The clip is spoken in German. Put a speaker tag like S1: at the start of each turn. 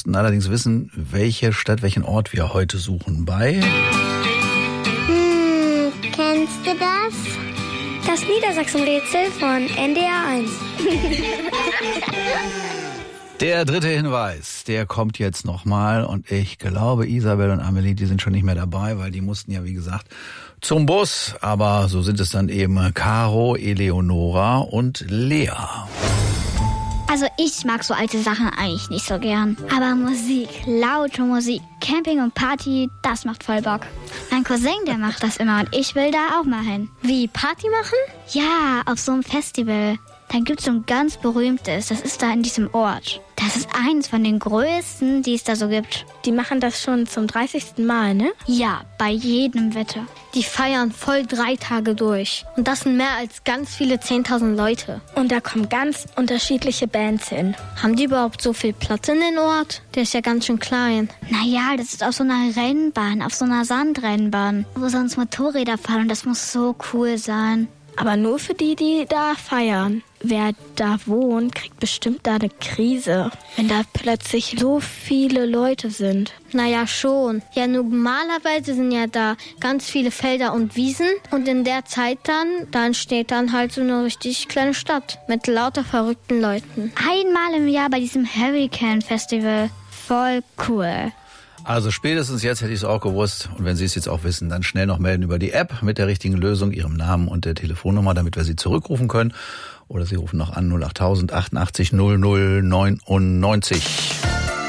S1: mussten allerdings wissen, welche Stadt, welchen Ort wir heute suchen bei...
S2: Kennst du das?
S3: Das Niedersachsen-Rätsel von NDR 1.
S1: Der dritte Hinweis, der kommt jetzt nochmal und ich glaube, Isabel und Amelie, die sind schon nicht mehr dabei, weil die mussten ja, wie gesagt, zum Bus. Aber so sind es dann eben Caro, Eleonora und Lea.
S2: Also ich mag so alte Sachen eigentlich nicht so gern. Aber Musik, laute Musik, Camping und Party, das macht voll Bock. Mein Cousin, der macht das immer und ich will da auch mal hin.
S3: Wie, Party machen?
S2: Ja, auf so einem Festival. Dann gibt's so ein ganz berühmtes, das ist da in diesem Ort. Das ist eins von den größten, die es da so gibt.
S3: Die machen das schon zum 30. Mal, ne?
S2: Ja, bei jedem Wetter.
S3: Die feiern voll 3 Tage durch. Und das sind mehr als ganz viele 10.000 Leute. Und da kommen ganz unterschiedliche Bands hin. Haben die überhaupt so viel Platz in den Ort? Der ist ja ganz schön klein.
S2: Naja, das ist auf so einer Rennbahn, auf so einer Sandrennbahn, wo sonst Motorräder fahren und das muss so cool sein.
S3: Aber nur für die, die da feiern. Wer da wohnt, kriegt bestimmt da eine Krise, wenn da plötzlich so viele Leute sind. Naja, schon. Ja, normalerweise sind ja da ganz viele Felder und Wiesen. Und in der Zeit dann entsteht dann halt so eine richtig kleine Stadt mit lauter verrückten Leuten.
S2: Einmal im Jahr bei diesem Hurricane Festival. Voll cool.
S1: Also spätestens jetzt hätte ich es auch gewusst. Und wenn Sie es jetzt auch wissen, dann schnell noch melden über die App mit der richtigen Lösung, Ihrem Namen und der Telefonnummer, damit wir Sie zurückrufen können. Oder Sie rufen noch an 08000 88 00 99.